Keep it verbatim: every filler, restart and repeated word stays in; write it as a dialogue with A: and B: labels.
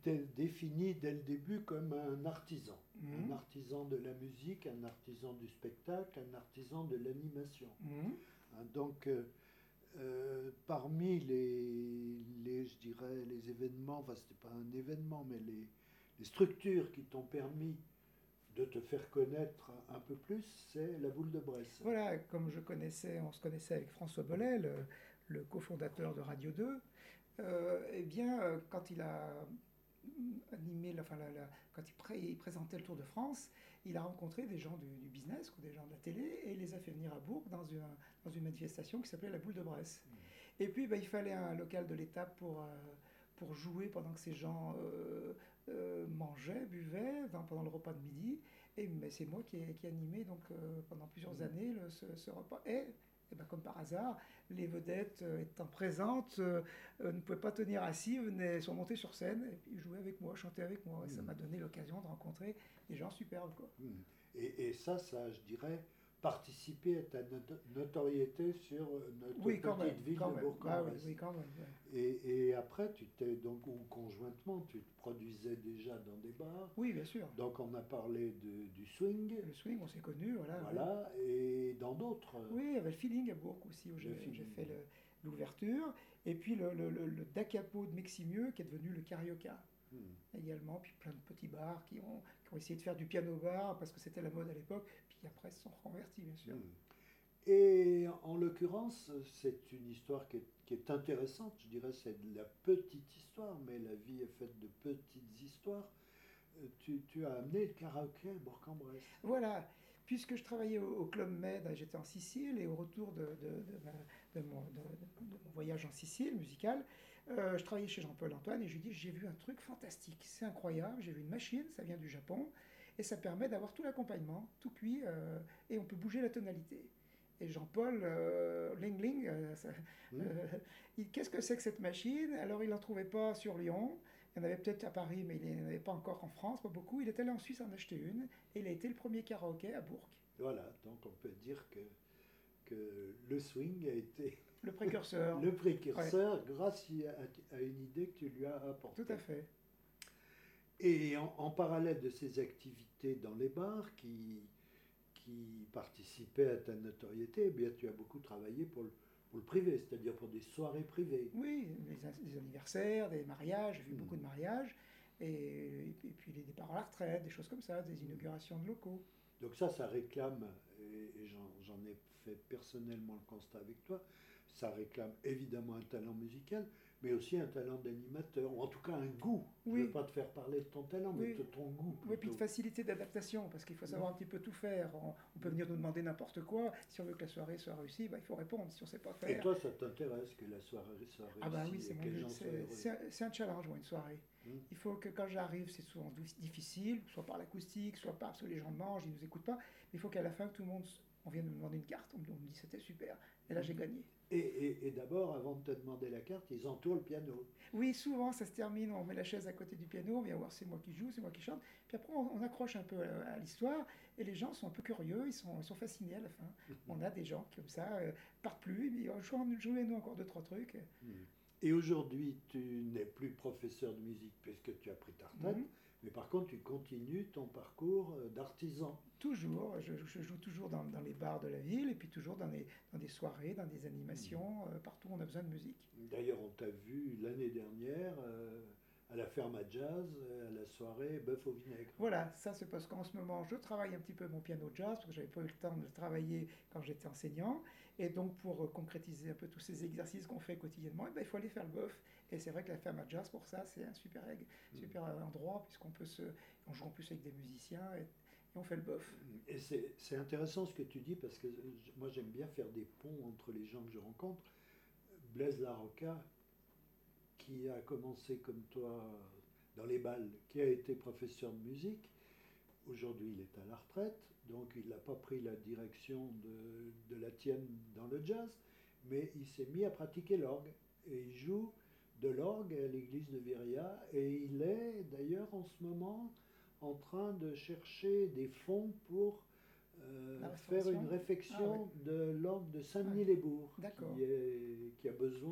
A: t'es défini dès le début comme un artisan.
B: Mhm.
A: Un artisan de la musique, un artisan du spectacle, un artisan de l'animation.
B: Mhm.
A: Hein, donc, euh, euh, parmi les, les, je dirais, les événements, enfin, c'était pas un événement, mais les, les structures qui t'ont permis de te faire connaître un peu plus, c'est la Boule de Bresse.
B: Voilà, comme je connaissais, on se connaissait avec François Bollet, le, le cofondateur de Radio deux, euh, eh bien, euh, quand il a animé, la- enfin, la- la- quand il, pré- il présentait le Tour de France, il a rencontré des gens du, du business ou des gens de la télé et il les a fait venir à Bourg dans une, dans une manifestation qui s'appelait la Boule de Bresse. Et puis, bah, il fallait un local de l'étape pour, euh, pour jouer pendant que ces gens euh, euh, mangeaient, buvaient dans- pendant le repas de midi. Et mais c'est moi qui ai, qui ai animé donc, euh, pendant plusieurs années le- ce, ce repas. Et, et ben, comme par hasard, les vedettes euh, étant présentes euh, euh, ne pouvaient pas tenir assis, venaient, sont montées sur scène et puis jouaient avec moi, chantaient avec moi. Et ça m'a donné l'occasion de rencontrer des gens superbes, quoi.
A: Hmm. Et, et ça, ça, je dirais, participer à ta not- notoriété sur euh, notre
B: Oui, quand même,
A: petite ville
B: quand
A: de
B: même. Ah oui,
A: Bourg-en-Bresse.
B: oui, quand même. Ouais.
A: Et, et après, tu t'es donc, ou conjointement, tu te produisais déjà dans des bars.
B: Oui, bien sûr.
A: Donc, on a parlé de- du swing,
B: Le swing, on s'est connus, voilà. Ouais.
A: voilà, et dans d'autres. euh,
B: Oui, il y avait le feeling à Bourg aussi, où
A: Le
B: j'ai
A: feeling.
B: j'ai fait le- l'ouverture. Et puis le, le, le, le Da Capo de Meximieux, qui est devenu le Carioca
A: Hmm.
B: également. Puis plein de petits bars qui ont, qui ont essayé de faire du piano bar, parce que c'était la mode à l'époque. Puis après, ils se sont reconvertis, bien sûr.
A: Hmm. Et en l'occurrence, c'est une histoire qui est, qui est intéressante. Je dirais c'est de la petite histoire, mais la vie est faite de petites histoires. Euh, Tu, tu as amené le karaoké à Bourg-en-Bresse.
B: Voilà, puisque je travaillais au, au Club Med, j'étais en Sicile, et au retour de, de, de ma- de mon, de- de mon voyage en Sicile musical, euh, je travaillais chez Jean-Paul Antoine et je lui dis, j'ai vu un truc fantastique, c'est incroyable, j'ai vu une machine, ça vient du Japon, et ça permet d'avoir tout l'accompagnement, tout cuit, euh, et on peut bouger la tonalité. Et Jean-Paul, euh, Ling Ling, euh, ça-
A: Hmm.
B: euh, il- qu'est-ce que c'est que cette machine? Alors il n'en trouvait pas sur Lyon, il y en avait peut-être à Paris, mais il n'y en avait pas encore en France, pas beaucoup. Il est allé en Suisse en acheter une, et il a été le premier karaoké à Bourg.
A: Voilà, donc on peut dire que, que le swing a été
B: Le précurseur.
A: le
B: Ouais,
A: précurseur grâce à, à une idée que tu lui as
B: tout
A: apportée.
B: à fait.
A: Et en, en parallèle de ces activités dans les bars qui, qui participaient à ta notoriété, eh bien, tu as beaucoup travaillé pour le, pour le privé, c'est-à-dire pour des soirées privées.
B: Oui, les, les anniversaires, des mariages, j'ai vu
A: Hmm.
B: beaucoup de mariages, et, et puis les départs à la retraite, des choses comme ça, des inaugurations de locaux.
A: Donc ça, ça réclame, et, et j'en, j'en ai fait personnellement le constat avec toi, ça réclame évidemment un talent musical, mais aussi un talent d'animateur, ou en tout cas un goût. Je ne
B: Oui,
A: veux pas te faire parler de ton talent, mais
B: oui.
A: de ton goût
B: Oui, puis de
A: plutôt.
B: facilité d'adaptation, parce qu'il faut savoir un petit peu tout faire. On, on peut venir nous demander n'importe quoi. Si on veut que la soirée soit réussie, bah, il faut répondre. Si on ne sait pas
A: Et
B: faire,
A: toi, ça t'intéresse que la soirée soit
B: ah bah oui,
A: réussie
B: c'est
A: et
B: mon
A: que les
B: but.
A: gens soient
B: C'est
A: heureux.
B: c'est un, c'est un challenge, moi, une soirée.
A: Hmm.
B: Il faut que quand j'arrive, c'est souvent dou- difficile, soit par l'acoustique, soit par parce que les gens mangent, ils nous écoutent pas. Mais il faut qu'à la fin, tout le monde, s- on vienne me demander une carte. On, me on me dit c'était super. Et là, j'ai gagné.
A: Et, et- et d'abord, avant de te demander la carte, ils entourent le piano.
B: Oui, souvent, ça se termine. On met la chaise à côté du piano, on vient voir c'est moi qui joue, c'est moi qui chante. Puis après, on, on accroche un peu à, à l'histoire. Et les gens sont un peu curieux, ils sont, ils sont fascinés à la fin. On a des gens qui, comme ça, euh, partent plus. Ils disent, oh, jouez- jouez-nous encore deux, trois trucs.
A: Hmm. Et aujourd'hui, tu n'es plus professeur de musique puisque tu as pris ta retraite,
B: Mhm.
A: mais par contre, tu continues ton parcours euh, d'artisan.
B: Toujours, je, je joue toujours dans, dans les bars de la ville et puis toujours dans des, dans des soirées, dans des animations, euh, partout où on a besoin de musique.
A: D'ailleurs, on t'a vu l'année dernière euh, à la ferme à jazz, euh, à la soirée bœuf au vinaigre.
B: Voilà, ça c'est parce qu'en ce moment je travaille un petit peu mon piano jazz parce que j'avais pas eu le temps de le travailler quand j'étais enseignant et donc pour euh, concrétiser un peu tous ces exercices qu'on fait quotidiennement, eh ben, il faut aller faire le bœuf et c'est vrai que la ferme à jazz pour ça c'est un super, super euh, endroit puisqu'on peut se, on joue en plus avec des musiciens et, et on fait le bœuf.
A: Et c'est c'est intéressant ce que tu dis parce que euh, moi j'aime bien faire des ponts entre les gens que je rencontre. Blaise Larocca, qui a commencé comme toi dans les balles, qui a été professeur de musique, aujourd'hui il est à la retraite, donc il n'a pas pris la direction de, de la tienne dans le jazz, mais il s'est mis à pratiquer l'orgue. Et il joue de l'orgue à l'église de Viria, et il est d'ailleurs en ce moment en train de chercher des fonds pour euh,
B: La
A: faire une
B: restauration. Ah ouais,
A: réfection de l'orgue de
B: ouais.
A: Saint-Denis-les-Bourgs,
B: D'accord.
A: qui, est, qui a besoin